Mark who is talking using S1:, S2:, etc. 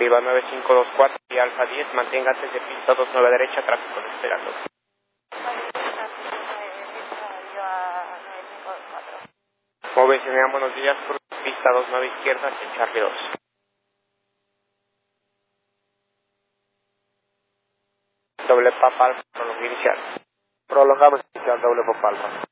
S1: Viva 9524 y Alfa 10, manténgase de pista 29 derecha, tráfico esperando. Movilidad, buenos días, por pista 29 izquierda, en Charlie 2. Doble papa alfa, prolongo inicial.
S2: Prolongamos inicial doble pop alfa.